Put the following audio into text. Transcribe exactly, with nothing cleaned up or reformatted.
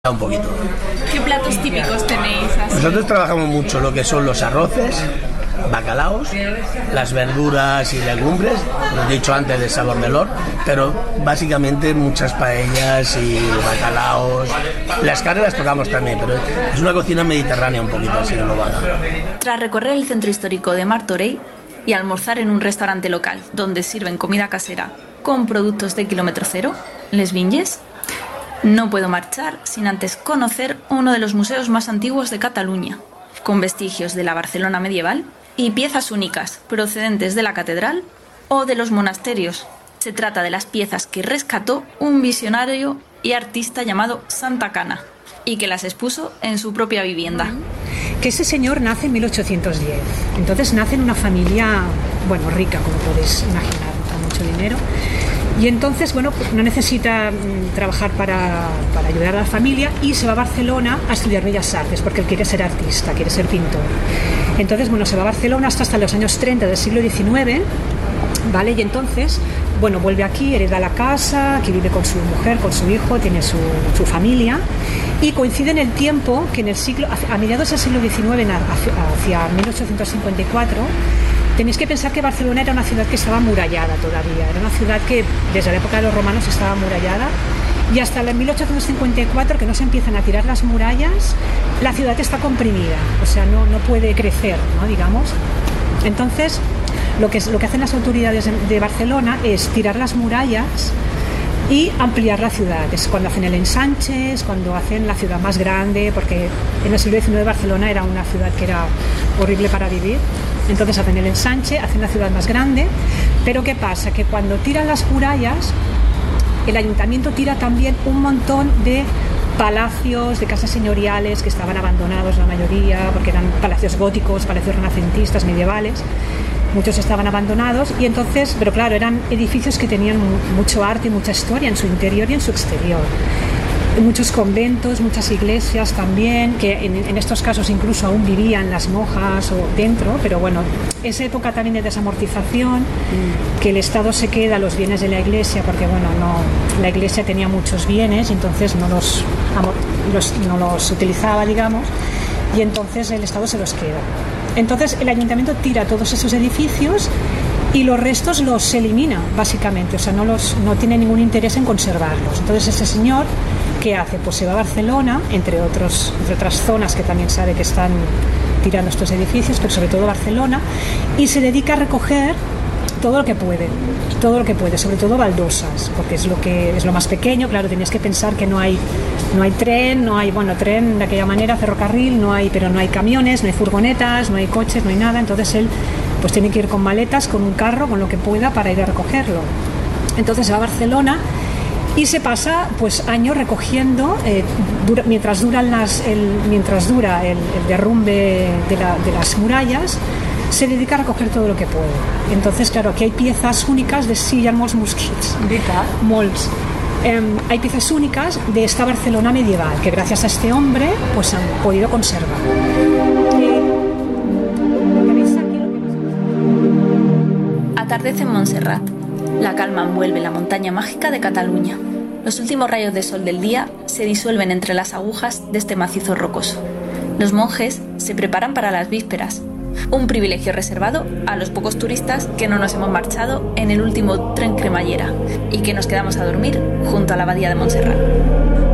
Un poquito. ¿Qué platos típicos tenéis así? Nosotros trabajamos mucho lo que son los arroces, bacalaos, las verduras y legumbres, lo he dicho antes del sabor del Lord, pero básicamente muchas paellas y bacalaos. Las carnes las tocamos también, pero es una cocina mediterránea un poquito así renovada. Tras recorrer el centro histórico de Martorell y almorzar en un restaurante local donde sirven comida casera con productos de kilómetro cero, Les Vinyes, no puedo marchar sin antes conocer uno de los museos más antiguos de Cataluña, con vestigios de la Barcelona medieval y piezas únicas procedentes de la catedral o de los monasterios. Se trata de las piezas que rescató un visionario y artista llamado Santa Cana y que las expuso en su propia vivienda. Que ese señor nace en mil ochocientos diez, entonces nace en una familia, bueno, rica, como podéis imaginar, con mucho dinero. Y entonces, bueno, no necesita mm, trabajar para, para ayudar a la familia y se va a Barcelona a estudiar Bellas Artes porque él quiere ser artista, quiere ser pintor. Entonces, bueno, se va a Barcelona hasta, hasta los años treinta del siglo diecinueve, ¿vale? Y entonces, bueno, vuelve aquí, hereda la casa, aquí vive con su mujer, con su hijo, tiene su, su familia y coincide en el tiempo que en el siglo, a mediados del siglo diecinueve, hacia, hacia mil ochocientos cincuenta y cuatro, tenéis que pensar que Barcelona era una ciudad que estaba amurallada todavía, era una ciudad que desde la época de los romanos estaba amurallada y hasta el mil ochocientos cincuenta y cuatro, que no se empiezan a tirar las murallas, la ciudad está comprimida, o sea, no, no puede crecer, ¿no? Digamos. Entonces, lo que, es, lo que hacen las autoridades de, de Barcelona es tirar las murallas y ampliar la ciudad. Es cuando hacen el ensanche, es cuando hacen la ciudad más grande, porque en el siglo diecinueve Barcelona era una ciudad que era horrible para vivir. Entonces hacen el ensanche, hacen la ciudad más grande, pero ¿qué pasa? Que cuando tiran las murallas, el ayuntamiento tira también un montón de palacios, de casas señoriales que estaban abandonados la mayoría, porque eran palacios góticos, palacios renacentistas, medievales. Muchos estaban abandonados y entonces, pero claro, eran edificios que tenían mucho arte y mucha historia en su interior y en su exterior. Muchos conventos, muchas iglesias también, que en, en estos casos incluso aún vivían las monjas o dentro, pero bueno, esa época también de desamortización, mm. que el Estado se queda los bienes de la iglesia, porque bueno, no, la iglesia tenía muchos bienes y entonces no los, los, no los utilizaba, digamos, y entonces el Estado se los queda. Entonces el ayuntamiento tira todos esos edificios y los restos los elimina, básicamente, o sea, no, los, no tiene ningún interés en conservarlos. Entonces ese señor, ¿qué hace? Pues se va a Barcelona, entre, otros, entre otras zonas que también sabe que están tirando estos edificios, pero sobre todo Barcelona, y se dedica a recoger todo lo que puede, todo lo que puede, sobre todo baldosas, porque es lo que es lo más pequeño. Claro, tenías que pensar que no hay no hay tren, no hay, bueno, tren de aquella manera, ferrocarril, no hay, pero no hay camiones, no hay furgonetas, no hay coches, no hay nada, entonces él pues tiene que ir con maletas, con un carro, con lo que pueda para ir a recogerlo. Entonces se va a Barcelona y se pasa pues años recogiendo, eh, dura, mientras, duran las, el, mientras dura el, el derrumbe de, la, de las murallas, se dedica a recoger todo lo que puede. Entonces, claro, aquí hay piezas únicas de sí, hi ha molts mosquits. Molts. Eh, hay piezas únicas de esta Barcelona medieval que gracias a este hombre pues han podido conservar. Atardece en Montserrat. La calma envuelve la montaña mágica de Cataluña. Los últimos rayos de sol del día se disuelven entre las agujas de este macizo rocoso. Los monjes se preparan para las vísperas, un privilegio reservado a los pocos turistas que no nos hemos marchado en el último tren cremallera y que nos quedamos a dormir junto a la abadía de Montserrat.